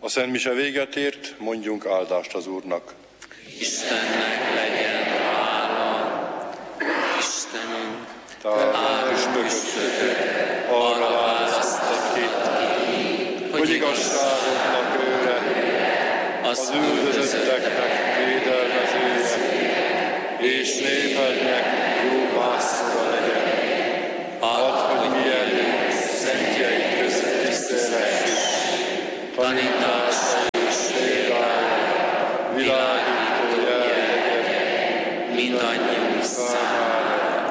A Szent Mise véget ért, mondjunk áldást az Úrnak. Istennek legyen hála, Istenünk, Te püspököt arra választott ki, hogy igazságodnak őre, az üldözötteknek védelmezője, és népednek jó pásztora legyen. Add, hogy mi előtt szentjeid között tisztelhessük, tanításai és példája, világító jel legyen mindannyiunk számára.